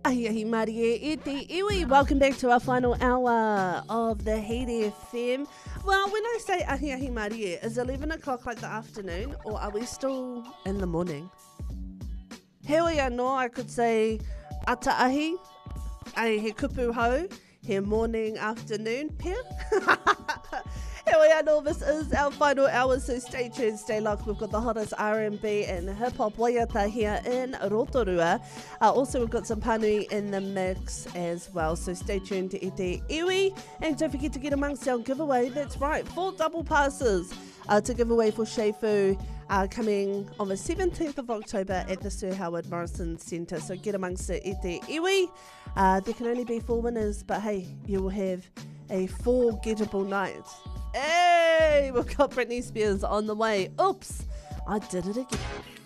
Ahi ahi Marie e te iwi. Welcome back to our final hour of the Heat FM. Well, when I say ahi ahi Marie, is 11 o'clock like the afternoon or are we still in the morning? Heoi anō, I could say ata ahi, ai he kupu hau, he morning, afternoon, pia. Heoi anō, this is our final hour, so stay tuned, stay locked. We've got the hottest R&B and hip-hop waiata here in Rotorua. Also, we've got some panui in the mix as well, so stay tuned to Te Iwi. And don't forget to get amongst our giveaway. That's right, 4 double passes to give away for Shefu. Coming on the 17th of October at the Sir Howard Morrison Centre. So get amongst it, Te Iwi. There can only be 4 winners, but hey, you will have a 4-gettable night. Hey, we've got Britney Spears on the way. Oops, I did it again.